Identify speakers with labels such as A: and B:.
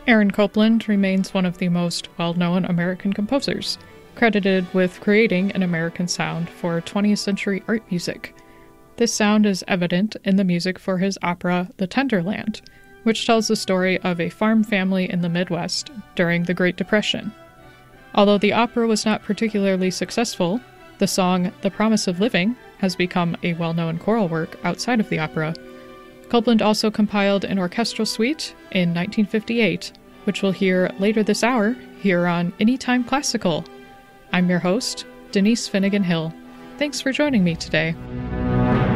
A: Aaron Copland remains one of the most well-known American composers, credited with creating an American sound for 20th century art music. This sound is evident in the music for his opera The Tenderland, which tells the story of a farm family in the Midwest during the Great Depression. Although the opera was not particularly successful, the song The Promise of Living has become a well-known choral work outside of the opera. Copland also compiled an orchestral suite in 1958, which we'll hear later this hour here on Anytime Classical. I'm your host, Denise Finnegan Hill. Thanks for joining me today.